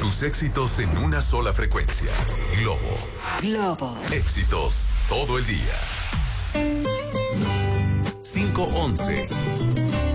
Tus éxitos en una sola frecuencia. Globo. Globo. Éxitos todo el día. 511